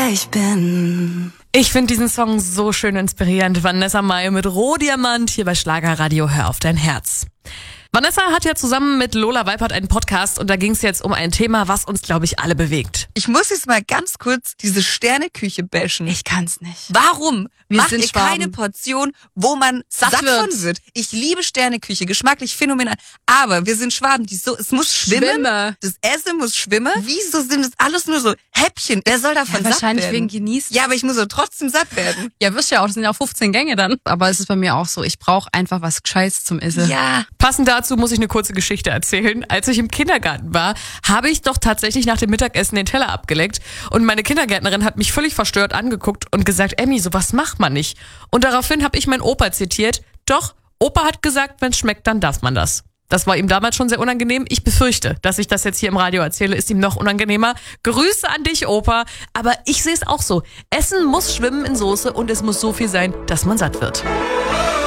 wer ich bin. Ich finde diesen Song so schön inspirierend. Vanessa Mai mit Rohdiamant hier bei Schlagerradio Hör auf dein Herz. Vanessa hat ja zusammen mit Lola Weipert einen Podcast und da ging es jetzt um ein Thema, was uns, glaube ich, alle bewegt. Ich muss jetzt mal ganz kurz diese Sterneküche bashen. Ich kann's nicht. Warum macht ihr Schwaben. keine Portion, wo man satt von wird? Ich liebe Sterneküche, geschmacklich phänomenal. Aber wir sind Schwaben, es muss schwimmen. Das Essen muss schwimmen. Wieso sind das alles nur so Häppchen? Wer soll davon satt werden? Wahrscheinlich wegen Genießen. Ja, aber ich muss doch trotzdem satt werden. Ja, wirst ja auch, das sind ja auch 15 Gänge dann. Aber es ist bei mir auch so, ich brauche einfach was Gescheites zum Essen. Ja. Passend dazu muss ich eine kurze Geschichte erzählen. Als ich im Kindergarten war, habe ich doch tatsächlich nach dem Mittagessen den Teller abgeleckt und meine Kindergärtnerin hat mich völlig verstört angeguckt und gesagt, Emmy, sowas macht man nicht. Und daraufhin habe ich meinen Opa zitiert, doch, Opa hat gesagt, wenn es schmeckt, dann darf man das. Das war ihm damals schon sehr unangenehm. Ich befürchte, dass ich das jetzt hier im Radio erzähle, ist ihm noch unangenehmer. Grüße an dich, Opa. Aber ich sehe es auch so. Essen muss schwimmen in Soße und es muss so viel sein, dass man satt wird.